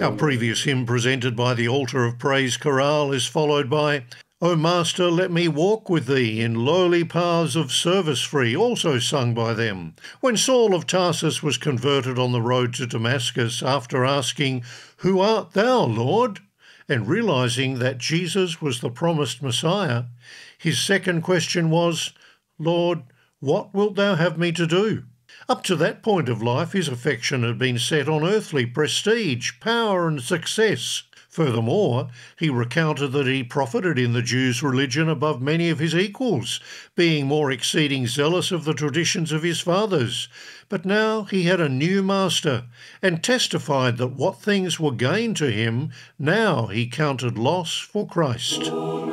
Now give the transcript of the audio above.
Our previous hymn presented by the Altar of Praise Chorale is followed by O Master, let me walk with thee in lowly paths of service free, also sung by them. When Saul of Tarsus was converted on the road to Damascus after asking, Who art thou, Lord? And realising that Jesus was the promised Messiah, his second question was, Lord, what wilt thou have me to do? Up to that point of life, his affection had been set on earthly prestige, power and success. Furthermore, he recounted that he profited in the Jews' religion above many of his equals, being more exceeding zealous of the traditions of his fathers. But now he had a new master, and testified that what things were gain to him, now he counted loss for Christ.